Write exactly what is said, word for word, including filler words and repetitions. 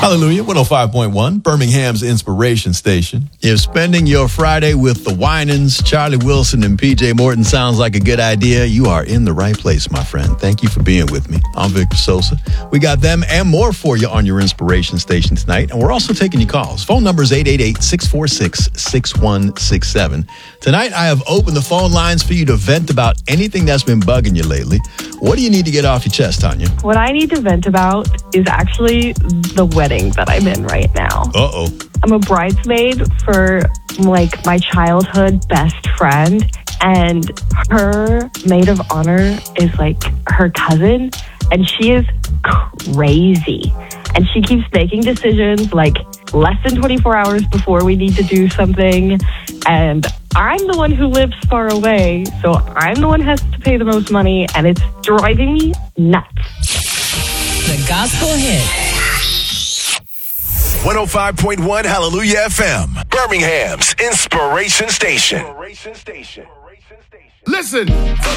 Hallelujah, one oh five point one, Birmingham's inspiration station. If spending your Friday with the Winans, Charlie Wilson, and P J Morton sounds like a good idea, you are in the right place, my friend. Thank you for being with me. I'm Victor Sosa. We got them and more for you on your inspiration station tonight, and we're also taking your calls. Phone number is eight eight eight, six four six, six one six seven. Tonight, I have opened the phone lines for you to vent about anything that's been bugging you lately. What do you need to get off your chest, Tanya? What I need to vent about is actually the wedding that I'm in right now. Uh-oh. I'm a bridesmaid for, like, my childhood best friend, and her maid of honor is, like, her cousin, and she is crazy. And she keeps making decisions, like, less than twenty-four hours before we need to do something, and I'm the one who lives far away, so I'm the one who has to pay the most money, and it's driving me nuts. The Gospel Hit. one oh five point one Hallelujah F M, Birmingham's inspiration station. Listen.